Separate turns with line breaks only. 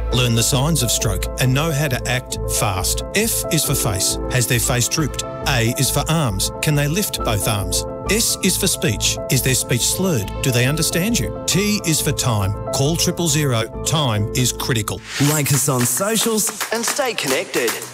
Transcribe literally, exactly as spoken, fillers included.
learn the signs of stroke and know how to act fast. F is for face. Has their face drooped? A is for arms. Can they lift both arms? S is for speech. Is their speech slurred? Do they understand you? T is for time. Call triple zero. Time is critical.
Like us on socials and stay connected.